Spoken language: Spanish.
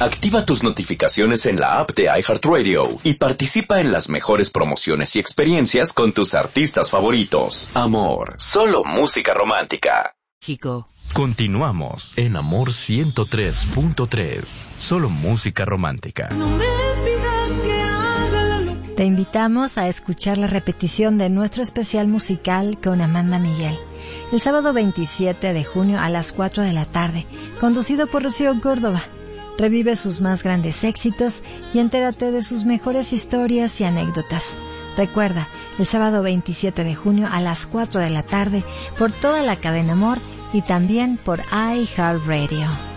Activa tus notificaciones en la app de iHeartRadio y participa en las mejores promociones y experiencias con tus artistas favoritos. Amor, solo música romántica. Chico. Continuamos en Amor 103.3. Solo música romántica. No me pidas que haga lo... Te invitamos a escuchar la repetición de nuestro especial musical con Amanda Miguel. El sábado 27 de junio a las 4 de la tarde, conducido por Rocío Córdoba. Revive sus más grandes éxitos y entérate de sus mejores historias y anécdotas. Recuerda, el sábado 27 de junio a las 4 de la tarde por toda la cadena Amor y también por iHeartRadio.